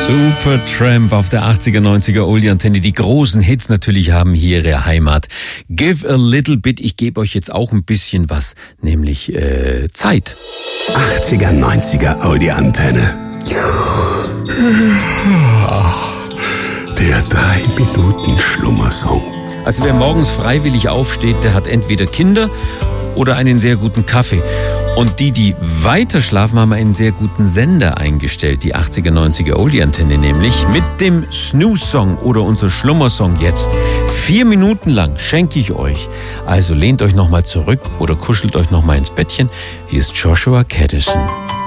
Supertramp auf der 80er, 90er Oldie-Antenne. Die großen Hits natürlich haben hier ihre Heimat. Give a little bit. Ich gebe euch jetzt auch ein bisschen was, nämlich Zeit. 80er, 90er Oldie-Antenne. Der 3-Minuten-Schlummersong. Also wer morgens freiwillig aufsteht, der hat entweder Kinder oder einen sehr guten Kaffee. Und die weiter schlafen, haben einen sehr guten Sender eingestellt, die 80er, 90er Oldie-Antenne nämlich, mit dem Snooze-Song oder unser Schlummersong jetzt. 4 Minuten lang schenke ich euch. Also lehnt euch nochmal zurück oder kuschelt euch nochmal ins Bettchen. Hier ist Joshua Caddison.